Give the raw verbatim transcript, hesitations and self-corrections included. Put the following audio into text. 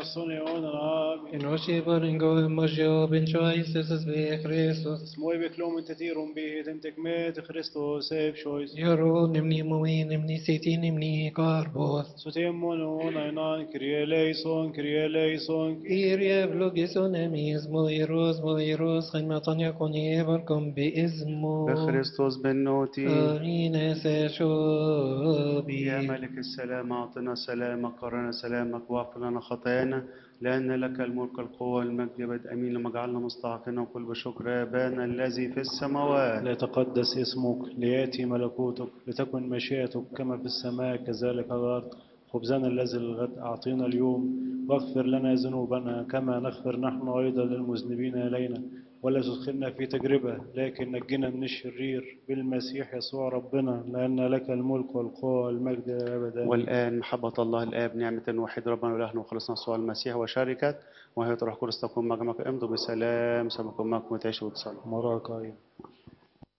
En oci baringo magio bencho Jesus be Christus. Mooi beklomen te tirum be den tekmet Christus heb shois. Yoro nimni mumi nimni siti nimni karbos. Sotemon on ainan krieleison krieleison. Kyrie vlogison emis moiros moiros خدمة يكون يبركم بإزمه. بخريستوس بالنوتي. آمين سشوبي. يا ملك السلام أعطنا سلامك قرنا سلامك واغفر لنا خطايانا لأن لك الملك القوة المجد يبد أمين لما جعلنا مستحقين وكل بشكر يا أبانا الذي في السماوات. ليتقدس اسمك ليأتي ملكوتك لتكن مشيئتك كما في السماء كذلك على الأرض. خبزنا الذي للغد أعطينا اليوم واغفر لنا ذنوبنا كما نغفر نحن أيضا للمذنبين إلينا ولا تدخلنا في تجربة لكن نجنا من الشرير بالمسيح يسوع ربنا لأن لك الملك والقوة والمجد أبدا. والآن محبة الله الآب نعمة الوحيد ربنا وإلهنا وخلصنا يسوع المسيح وشركة وهي روح القدس تكون معكم. امضوا بسلام سلامكم معكم وتعيشوا وتصلوا. مراك أيضا.